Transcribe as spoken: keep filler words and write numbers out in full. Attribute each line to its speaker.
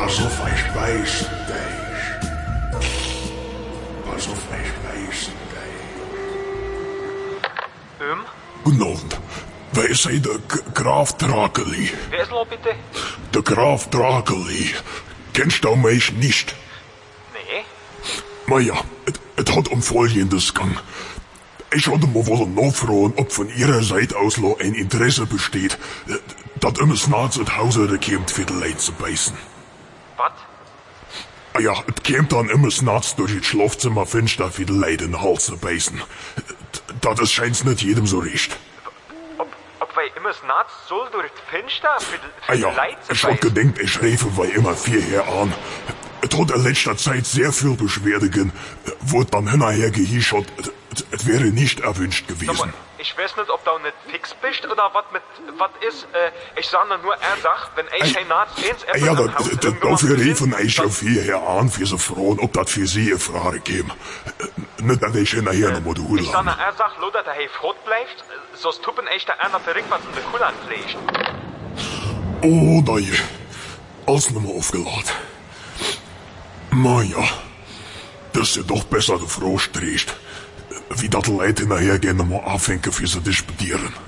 Speaker 1: Pas auf, ich weiß dich. Pas auf, ich weiß dich.
Speaker 2: Ähm?
Speaker 1: Guten Abend. Wer ist hier der G- Graf Drakeli?
Speaker 2: Wer ist noch bitte?
Speaker 1: Der Graf Drakeli. Kennst du mich nicht?
Speaker 2: Nee.
Speaker 1: Na ja, es hat um Folgendes gegangen. Ich hatte mal wollen nachfragen, ob von Ihrer Seite aus noch ein Interesse besteht, dass immer Snarz et Hause kommt, für die Leute zu beißen.
Speaker 2: Was?
Speaker 1: Ah ja, es kommt dann immer Snarz durch das Schlafzimmerfenster für die Leute in den Hals zu beißen. Das scheint's nicht jedem so recht.
Speaker 2: Ob, ob wir immer nachts so durch das Fenster für die, für
Speaker 1: Ah
Speaker 2: die
Speaker 1: ja,
Speaker 2: Leute zu
Speaker 1: ich hab
Speaker 2: beißen?
Speaker 1: gedenkt, ich schreife bei immer vierher an. Es hat in letzter Zeit sehr viel Beschwerde gegeben, wurde dann hinterher gehischert, es wäre nicht erwünscht
Speaker 2: Sag
Speaker 1: gewesen.
Speaker 2: mal, ich weiß nicht, ob du nicht fix bist oder was mit, was ist, äh, ich sag nur, er sagt, wenn ich kein Arzt eins
Speaker 1: Ah ja, da, da, dafür riefen ich schon vierher an, für so Frauen, ob das für sie eine Frage käme. Nicht, dass ich hinterher noch mal die Hülle
Speaker 2: Ich sag nur, er sagt, Lothar, der hey Frott bleibt, sonst tuppen echt der einer verrückt, was in der Kull anfliegt.
Speaker 1: Oh, nein. Alles nochmal aufgeladen. Na ja. Das ist ja doch besser, der Frau streicht. Wie dat Leute nachher gerne mal anfangen für zu disputieren.